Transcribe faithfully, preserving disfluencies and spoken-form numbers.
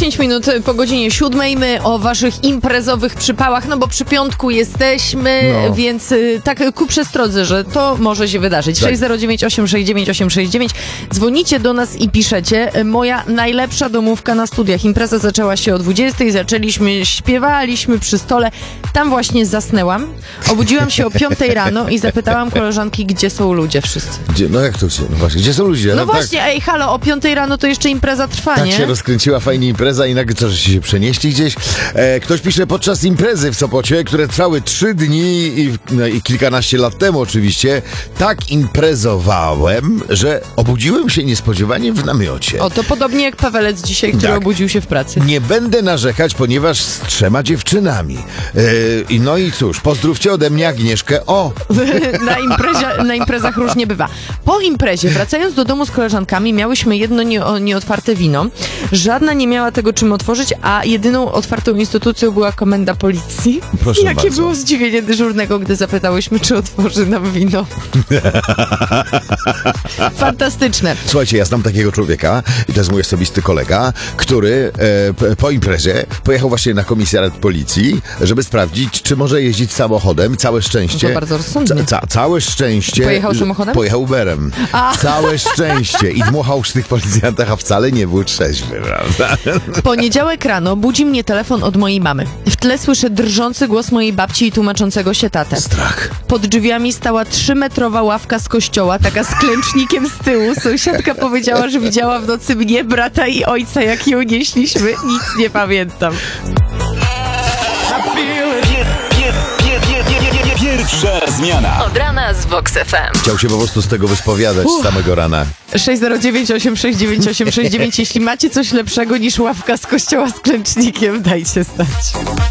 dziesięć minut po godzinie siódmej. My o waszych imprezowych przypałach, no bo przy piątku jesteśmy, No. więc y, tak ku przestrodze, że to może się wydarzyć. Tak. sześć zero dziewięć osiem sześć dziewięć osiem sześć dziewięć. Dzwonicie do nas i piszecie: moja najlepsza domówka na studiach. Impreza zaczęła się o dwudziestej, zaczęliśmy, śpiewaliśmy przy stole. Tam właśnie zasnęłam. Obudziłam się o piątej rano i zapytałam koleżanki, gdzie są ludzie wszyscy. Gdzie, no jak to gdzie? No właśnie, gdzie są ludzie? No, No właśnie, ej, halo, o piątej rano to jeszcze impreza trwa, Tak nie? się rozkręciła fajnie impreza i nagle co, żeście się przenieśli gdzieś? E, ktoś pisze, podczas imprezy w Sopocie, które trwały trzy dni i, no, i kilkanaście lat temu oczywiście, tak imprezowałem, że obudziłem się niespodziewanie w namiocie. O, to podobnie jak Pawelec dzisiaj, który Tak. obudził się w pracy. Nie będę narzekać, ponieważ z trzema dziewczynami. E, i no i cóż, pozdrówcie ode mnie Agnieszkę. O! na, imprezie, na imprezach różnie bywa. Po imprezie, wracając do domu z koleżankami, miałyśmy jedno nie, nieotwarte wino. Żadna nie miała tego czym otworzyć, a jedyną otwartą instytucją była komenda policji. Proszę Jakie bardzo. było zdziwienie dyżurnego, gdy zapytałyśmy, czy otworzy nam wino. Fantastyczne. Słuchajcie, ja znam takiego człowieka i to jest mój osobisty kolega, który e, p- po imprezie pojechał właśnie na komisariat policji, żeby sprawdzić, czy może jeździć samochodem. Całe szczęście. To bardzo rozsądnie. Ca- ca- całe szczęście. Pojechał że- samochodem? Pojechał Uberem. A. Całe szczęście. I dmuchał przy tych policjantach, a wcale nie był trzeźwy, prawda? Poniedziałek rano budzi mnie telefon od mojej mamy. W tle słyszę drżący głos mojej babci i tłumaczącego się tatę. Strach. Pod drzwiami stała trzymetrowa ławka z kościoła, taka z klęcznikiem z tyłu. Sąsiadka powiedziała, że widziała w nocy mnie, brata i ojca, jak ją nieśliśmy. Nic nie pamiętam. Pierwsza zmiana. Od rana z Vox F M. Chciał się po prostu z tego wyspowiadać z samego rana. sześć zero dziewięć osiem sześć dziewięć osiem sześć dziewięć. Jeśli macie coś lepszego niż ławka z kościoła z klęcznikiem, dajcie znać.